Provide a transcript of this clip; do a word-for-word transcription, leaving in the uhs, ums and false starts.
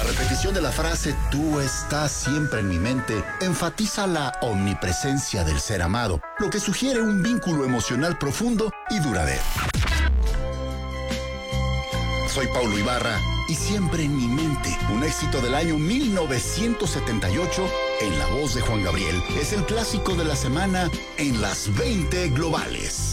La repetición de la frase "tú estás siempre en mi mente" enfatiza la omnipresencia del ser amado, lo que sugiere un vínculo emocional profundo y duradero. Soy Paulo Ibarra y Siempre en mi mente, un éxito del año mil novecientos setenta y ocho en la voz de Juan Gabriel, es el clásico de la semana en las veinte globales.